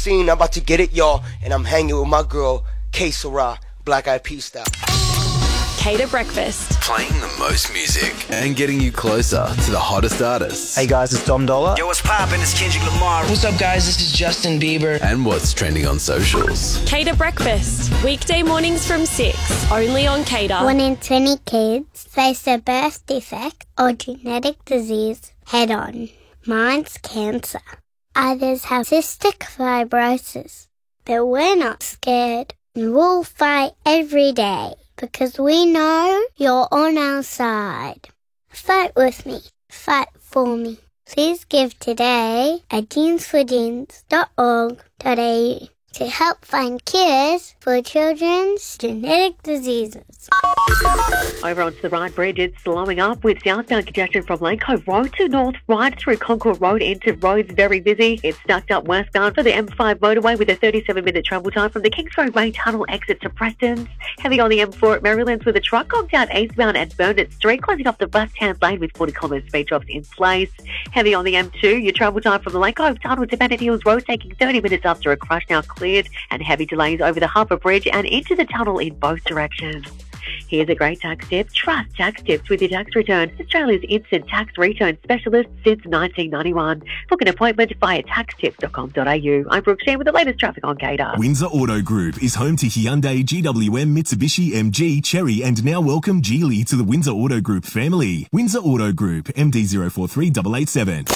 scene. I'm about to get it, y'all. And I'm hanging with my girl, K Sarah, Black Eyed Peas style. Cater Breakfast. Playing the most music and getting you closer to the hottest artists. Hey guys, it's Dom Dollar. Yo, what's poppin'? It's Kendrick Lamar. What's up, guys? This is Justin Bieber. And what's trending on socials. Cater Breakfast. Weekday mornings from 6. Only on Cater. 1 in 20 kids face a birth defect or genetic disease head on. Mine's cancer. Others have cystic fibrosis. But we're not scared. And we'll fight every day. Because we know you're on our side. Fight with me. Fight for me. Please give today at jeansforjeans.org.au to help find cures for children's genetic diseases. Over onto the right bridge, it's slowing up with southbound congestion from Lake Cove Road to North, right through Concord Road into Rhodes. Very busy. It's stacked up westbound for the M5 motorway with a 37-minute travel time from the Kingsroad Way Tunnel exit to Preston's. Heavy on the M4 at Maryland's with a truck conked out eastbound at Burnett Street, closing off the left-hand lane with 40 km speed drops in place. Heavy on the M2, your travel time from the Lake Cove Tunnel to Bennett Hills Road taking 30 minutes after a crash, now cleared, and heavy delays over the Harbour Bridge and into the tunnel in both directions. Here's a great tax tip. Trust Tax Tips with your tax return. Australia's instant tax return specialist since 1991. Book an appointment via taxtips.com.au. I'm Brooke Sheen with the latest traffic on Cater. Windsor Auto Group is home to Hyundai, GWM, Mitsubishi, MG, Chery, and now welcome Geely to the Windsor Auto Group family. Windsor Auto Group, MD043887.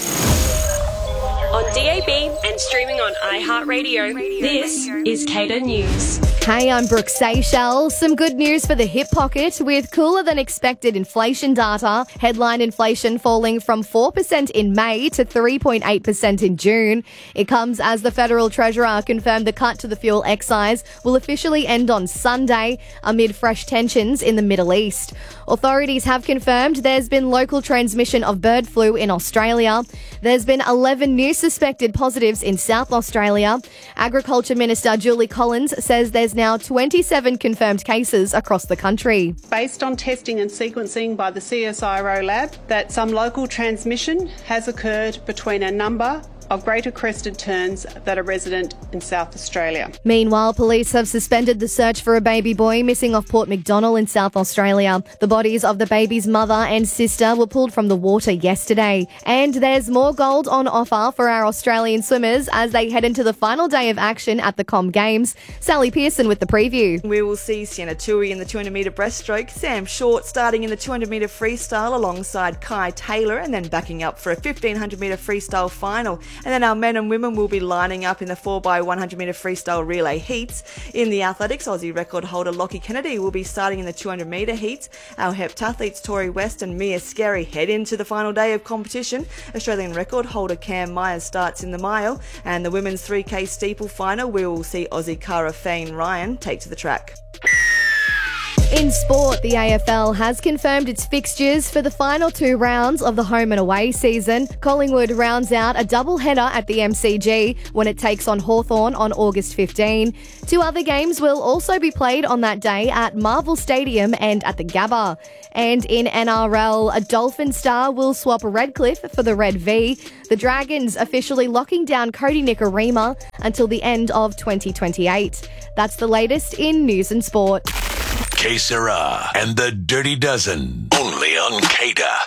On DAB and streaming on iHeartRadio. This is Cater News. Hey, I'm Brooke Seychelles. Some good news for the hip pocket with cooler than expected inflation data. Headline inflation falling from 4% in May to 3.8% in June. It comes as the Federal Treasurer confirmed the cut to the fuel excise will officially end on Sunday amid fresh tensions in the Middle East. Authorities have confirmed there's been local transmission of bird flu in Australia. There's been 11 new suspected positives in South Australia. Agriculture Minister Julie Collins says there's now 27 confirmed cases across the country. Based on testing and sequencing by the CSIRO lab, that some local transmission has occurred between a number of greater crested terns that are resident in South Australia. Meanwhile, police have suspended the search for a baby boy missing off Port MacDonnell in South Australia. The bodies of the baby's mother and sister were pulled from the water yesterday. And there's more gold on offer for our Australian swimmers as they head into the final day of action at the Com Games. Sally Pearson with the preview. We will see Sienna Tui in the 200-metre breaststroke, Sam Short starting in the 200-metre freestyle alongside Kai Taylor and then backing up for a 1500-metre freestyle final. And then our men and women will be lining up in the 4x100-metre freestyle relay heats. In the athletics, Aussie record holder Lockie Kennedy will be starting in the 200-metre heats. Our heptathletes Tori West and Mia Skerry head into the final day of competition. Australian record holder Cam Myers starts in the mile. And the women's 3K steeple final, we will see Aussie Cara Fane Ryan take to the track. In sport, the AFL has confirmed its fixtures for the final 2 rounds of the home and away season. Collingwood rounds out a doubleheader at the MCG when it takes on Hawthorn on August 15. 2 other games will also be played on that day at Marvel Stadium and at the Gabba. And in NRL, a Dolphin star will swap Redcliffe for the Red V. The Dragons officially locking down Cody Nikorima until the end of 2028. That's the latest in news and sport. K Sarah and the Dirty Dozen, only on Cater.